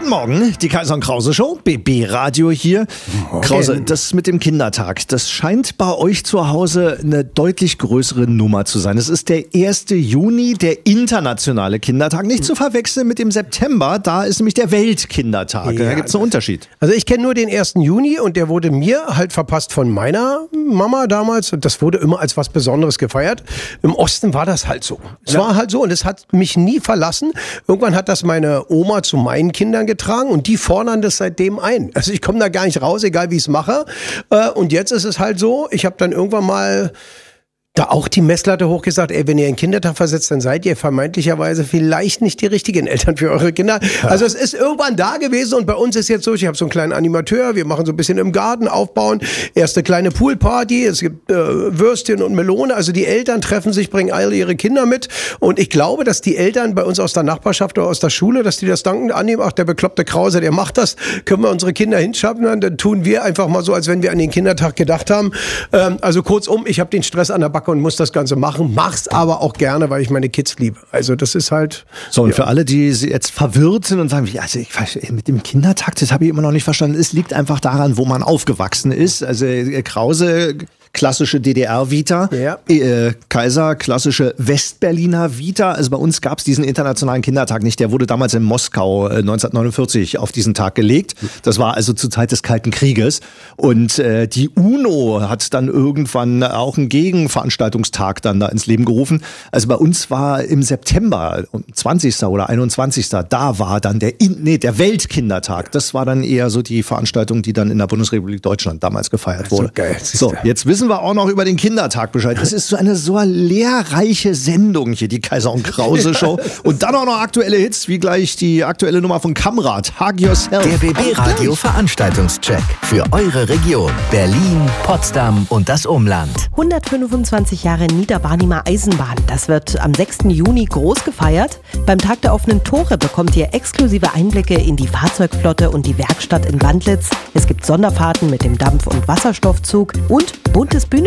Guten Morgen, die Kaiser und Krause Show, BB Radio hier. Krause, das mit dem Kindertag, das scheint bei euch zu Hause eine deutlich größere Nummer zu sein. Es ist der 1. Juni, der internationale Kindertag, nicht zu verwechseln mit dem September, da ist nämlich der Weltkindertag. Da gibt es einen Unterschied. Also ich kenne nur den 1. Juni und der wurde mir halt verpasst von meiner Mama damals und das wurde immer als was Besonderes gefeiert. Im Osten war das halt so. Es war halt so und es hat mich nie verlassen. Irgendwann hat das meine Oma zu meinen Kindern getragen und die fordern das seitdem ein. Also ich komme da gar nicht raus, egal wie ich es mache. Und jetzt ist es halt so, ich habe dann irgendwann mal da auch die Messlatte hochgesagt, wenn ihr einen Kindertag versetzt, dann seid ihr vermeintlicherweise vielleicht nicht die richtigen Eltern für eure Kinder. Ja. Also es ist irgendwann da gewesen und bei uns ist jetzt so, ich habe so einen kleinen Animateur, wir machen so ein bisschen im Garten aufbauen, erste kleine Poolparty, es gibt Würstchen und Melone, also die Eltern treffen sich, bringen alle ihre Kinder mit und ich glaube, dass die Eltern bei uns aus der Nachbarschaft oder aus der Schule, dass die das dankend annehmen, ach, der bekloppte Krause, der macht das, können wir unsere Kinder hinschaffen, dann tun wir einfach mal so, als wenn wir an den Kindertag gedacht haben. Also kurzum, ich habe den Stress an der Backe und muss das Ganze machen, mach's aber auch gerne, weil ich meine Kids liebe. Also das ist halt... So, und für alle, die jetzt verwirrt sind und sagen, also ich weiß, mit dem Kindertag, das habe ich immer noch nicht verstanden, es liegt einfach daran, wo man aufgewachsen ist. Also Krause... klassische DDR-Vita, Kaiser, klassische Westberliner Vita. Also bei uns gab es diesen internationalen Kindertag nicht. Der wurde damals in Moskau 1949 auf diesen Tag gelegt. Das war also zur Zeit des Kalten Krieges. Und die UNO hat dann irgendwann auch einen Gegenveranstaltungstag dann da ins Leben gerufen. Also bei uns war im September, 20. oder 21. da war dann der Weltkindertag. Das war dann eher so die Veranstaltung, die dann in der Bundesrepublik Deutschland damals gefeiert wurde. So, jetzt wissen wir auch noch über den Kindertag Bescheid. Es ist so eine so lehrreiche Sendung hier, die Kaiser und Krause Show. Und dann auch noch aktuelle Hits, wie gleich die aktuelle Nummer von Kamrat, Hug Yourself. Der BB Radio Veranstaltungscheck für eure Region. Berlin, Potsdam und das Umland. 125 Jahre Niederbarnimer Eisenbahn. Das wird am 6. Juni groß gefeiert. Beim Tag der offenen Tore bekommt ihr exklusive Einblicke in die Fahrzeugflotte und die Werkstatt in Wandlitz. Es gibt Sonderfahrten mit dem Dampf- und Wasserstoffzug und buntes